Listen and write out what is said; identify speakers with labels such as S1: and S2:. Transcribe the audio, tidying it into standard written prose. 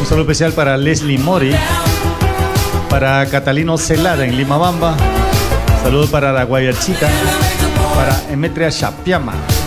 S1: saludo especial para Leslie Mori, para Catalino Celada en Limabamba. Saludo para la Guayachita, para Emetria Chapiama.